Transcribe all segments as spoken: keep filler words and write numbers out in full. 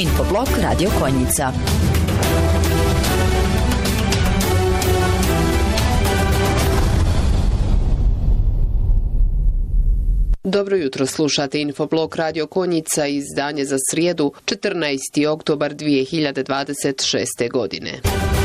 Infoblog Radio Konjica. Dobro jutro, slušate Infoblog Radio Konjica, izdanje za srijedu, četrnaesti oktobar dvije hiljade dvadeset šeste. godine.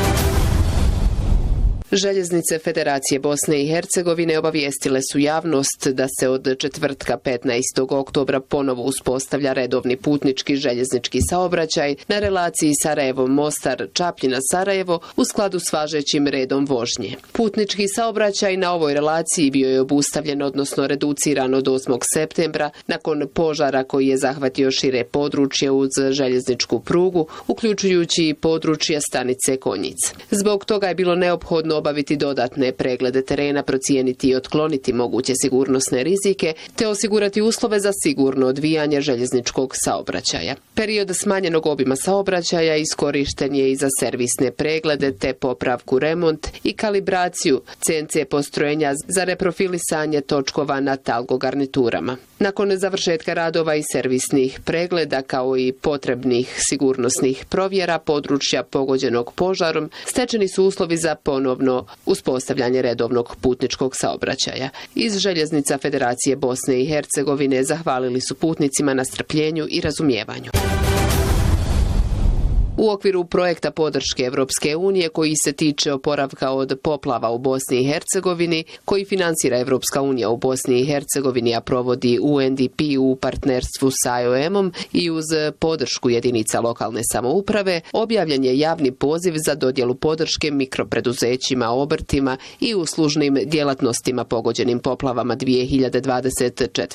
Željeznice Federacije Bosne i Hercegovine obavijestile su javnost da se od četvrtka petnaestog oktobra ponovo uspostavlja redovni putnički željeznički saobraćaj na relaciji Sarajevo-Mostar-Čapljina-Sarajevo u skladu s važećim redom vožnje. Putnički saobraćaj na ovoj relaciji bio je obustavljen, odnosno reduciran od osmog septembra nakon požara koji je zahvatio šire područje uz željezničku prugu, uključujući i područja stanice Konjic. Zbog toga je bilo neophodno obaviti dodatne preglede terena, procijeniti i otkloniti moguće sigurnosne rizike, te osigurati uslove za sigurno odvijanje željezničkog saobraćaja. Period smanjenog obima saobraćaja iskorišten je i za servisne preglede, te popravku, remont i kalibraciju C N C postrojenja za reprofilisanje točkova na talgo garniturama. Nakon završetka radova i servisnih pregleda, kao i potrebnih sigurnosnih provjera područja pogođenog požarom, stečeni su uslovi za ponovno uspostavljanje redovnog putničkog saobraćaja. Iz Željeznica Federacije Bosne i Hercegovine zahvalili su putnicima na strpljenju i razumijevanju. U okviru projekta podrške Evropske unije koji se tiče oporavka od poplava u Bosni i Hercegovini, koji financira Evropska unija u Bosni i Hercegovini, a provodi U N D P u partnerstvu s I O M-om i uz podršku jedinica lokalne samouprave, objavljen je javni poziv za dodjelu podrške mikropreduzećima, obrtima i uslužnim djelatnostima pogođenim poplavama dvije hiljade dvadeset četvrte.